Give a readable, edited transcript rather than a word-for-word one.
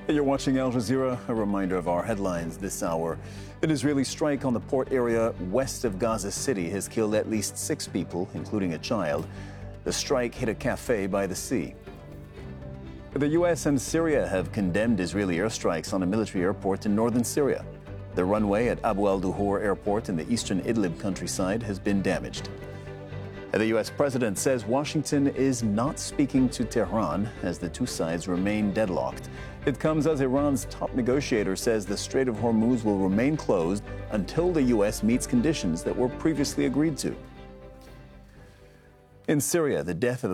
You're watching Al Jazeera. A reminder of our headlines this hour. An Israeli strike on the port area west of Gaza City has killed at least 6 people, including a child. The strike hit a cafe by the sea. The U.S. and Syria have condemned Israeli airstrikes on a military airport in northern Syria. The runway at Abu al-Duhur airport in the eastern Idlib countryside has been damaged. The U.S. president says Washington is not speaking to Tehran as the two sides remain deadlocked. It comes as Iran's top negotiator says the Strait of Hormuz will remain closed until the U.S. meets conditions that were previously agreed to. In Syria, the death of